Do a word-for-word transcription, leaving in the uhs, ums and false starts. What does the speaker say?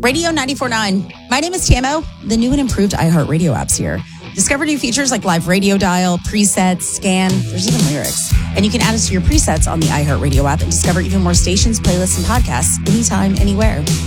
Radio ninety-four point nine. My name is Tiamo. The new and improved iHeartRadio app's here. Discover new features like live radio dial, presets, scan. There's even lyrics. And you can add us to your presets on the iHeartRadio app and discover even more stations, playlists, and podcasts anytime, anywhere.